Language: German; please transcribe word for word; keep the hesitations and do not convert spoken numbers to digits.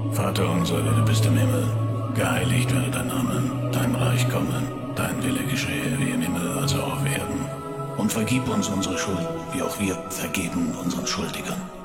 Vater unser, der du bist im Himmel, geheiligt werde dein Name, dein Reich komme, dein Wille geschehe wie im Himmel, also auf Erden. Und vergib uns unsere Schuld, wie auch wir vergeben unseren Schuldigern.